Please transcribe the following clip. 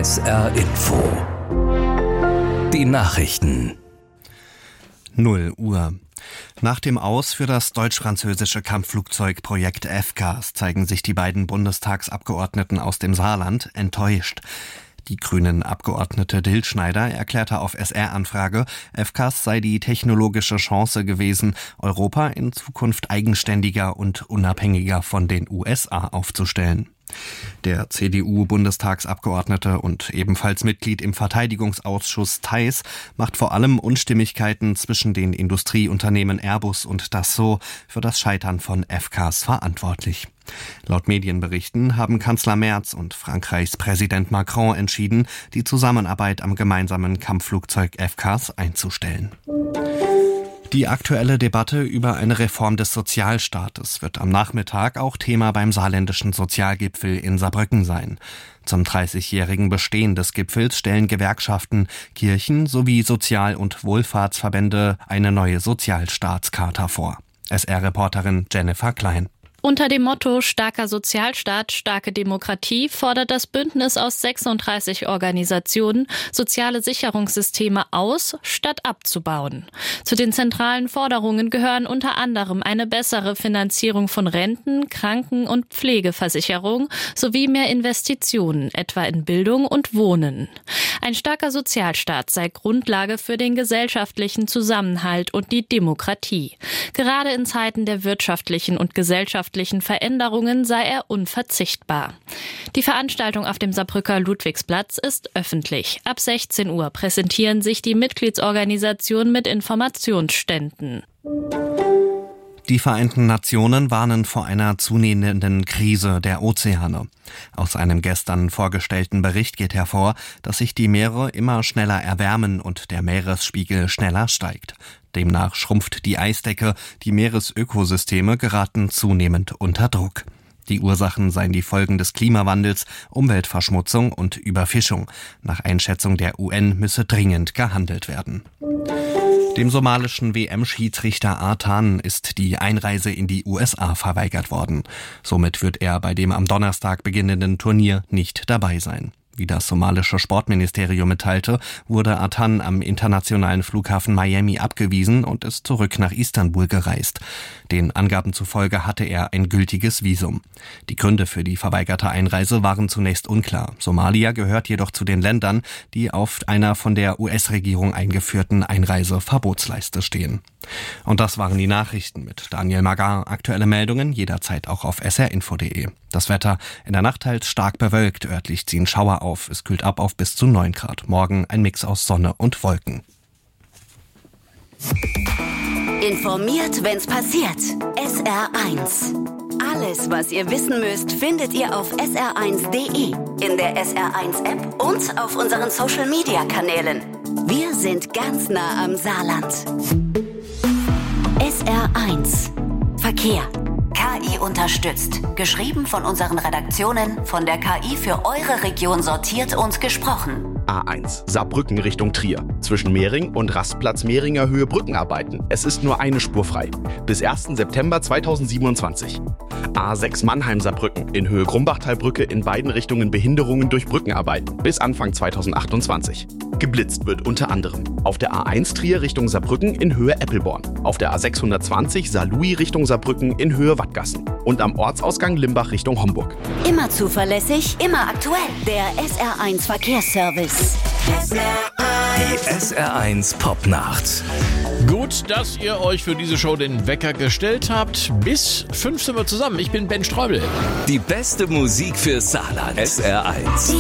SR Info. Die Nachrichten. 0 Uhr. Nach dem Aus für das deutsch-französische Kampfflugzeugprojekt FCAS zeigen sich die beiden Bundestagsabgeordneten aus dem Saarland enttäuscht. Die grünen Abgeordnete Dillschneider erklärte auf SR-Anfrage, FCAS sei die technologische Chance gewesen, Europa in Zukunft eigenständiger und unabhängiger von den USA aufzustellen. Der CDU-Bundestagsabgeordnete und ebenfalls Mitglied im Verteidigungsausschuss Theis macht vor allem Unstimmigkeiten zwischen den Industrieunternehmen Airbus und Dassault für das Scheitern von FCAS verantwortlich. Laut Medienberichten haben Kanzler Merz und Frankreichs Präsident Macron entschieden, die Zusammenarbeit am gemeinsamen Kampfflugzeug FCAS einzustellen. Die aktuelle Debatte über eine Reform des Sozialstaates wird am Nachmittag auch Thema beim saarländischen Sozialgipfel in Saarbrücken sein. Zum 30-jährigen Bestehen des Gipfels stellen Gewerkschaften, Kirchen sowie Sozial- und Wohlfahrtsverbände eine neue Sozialstaatscharta vor. SR-Reporterin Jennifer Klein. Unter dem Motto Starker Sozialstaat, starke Demokratie fordert das Bündnis aus 36 Organisationen, soziale Sicherungssysteme aus, statt abzubauen. Zu den zentralen Forderungen gehören unter anderem eine bessere Finanzierung von Renten, Kranken- und Pflegeversicherung sowie mehr Investitionen, etwa in Bildung und Wohnen. Ein starker Sozialstaat sei Grundlage für den gesellschaftlichen Zusammenhalt und die Demokratie. Gerade in Zeiten der wirtschaftlichen und gesellschaftlichen Veränderungen sei er unverzichtbar. Die Veranstaltung auf dem Saarbrücker Ludwigsplatz ist öffentlich. Ab 16 Uhr präsentieren sich die Mitgliedsorganisationen mit Informationsständen. Die Vereinten Nationen warnen vor einer zunehmenden Krise der Ozeane. Aus einem gestern vorgestellten Bericht geht hervor, dass sich die Meere immer schneller erwärmen und der Meeresspiegel schneller steigt. Demnach schrumpft die Eisdecke, die Meeresökosysteme geraten zunehmend unter Druck. Die Ursachen seien die Folgen des Klimawandels, Umweltverschmutzung und Überfischung. Nach Einschätzung der UN müsse dringend gehandelt werden. Dem somalischen WM-Schiedsrichter Artan ist die Einreise in die USA verweigert worden. Somit wird er bei dem am Donnerstag beginnenden Turnier nicht dabei sein. Wie das somalische Sportministerium mitteilte, wurde Artan am internationalen Flughafen Miami abgewiesen und ist zurück nach Istanbul gereist. Den Angaben zufolge hatte er ein gültiges Visum. Die Gründe für die verweigerte Einreise waren zunächst unklar. Somalia gehört jedoch zu den Ländern, die auf einer von der US-Regierung eingeführten Einreiseverbotsliste stehen. Und das waren die Nachrichten mit Daniel Magar. Aktuelle Meldungen jederzeit auch auf srinfo.de. Das Wetter in der Nacht teils stark bewölkt, örtlich ziehen Schauer auf. Es kühlt ab auf bis zu 9 Grad. Morgen ein Mix aus Sonne und Wolken. Informiert, wenn's passiert. SR1. Alles, was ihr wissen müsst, findet ihr auf sr1.de, in der SR1-App und auf unseren Social-Media-Kanälen. Wir sind ganz nah am Saarland. SR1. Verkehr. KI unterstützt. Geschrieben von unseren Redaktionen, von der KI für eure Region sortiert und gesprochen. A1 Saarbrücken Richtung Trier. Zwischen Mehring und Rastplatz Mehringer Höhe Brückenarbeiten. Es ist nur eine Spur frei. Bis 1. September 2027. A6 Mannheim-Saarbrücken in Höhe Grumbachtalbrücke in beiden Richtungen Behinderungen durch Brückenarbeiten. Bis Anfang 2028. Geblitzt wird unter anderem auf der A1 Trier Richtung Saarbrücken in Höhe Eppelborn, auf der A620 Saarlouis Richtung Saarbrücken in Höhe Wattgassen und am Ortsausgang Limbach Richtung Homburg. Immer zuverlässig, immer aktuell. Der SR1 Verkehrsservice. Die SR1 Popnacht. Gut, dass ihr euch für diese Show den Wecker gestellt habt. Bis 5 sind wir zusammen. Ich bin Ben Streubel. Die beste Musik für Saarland. SR1.